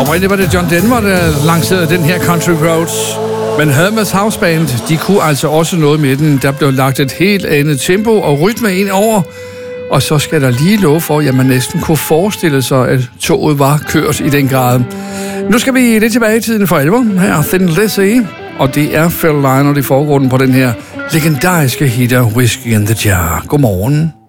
Oprindeligt var det John Denver, der lancerede den her Country Roads. Men Hermes House Band, de kunne altså også noget med den. Der blev lagt et helt andet tempo og rytme ind over. Og så skal der lige love for, at man næsten kunne forestille sig, at toget var kørt i den grad. Nu skal vi lidt tilbage i tiden for alvor. Her er Thin Lizzy, og det er Phil Lynott i forgrunden på den her legendariske hitter Whiskey in the Jar. Godmorgen.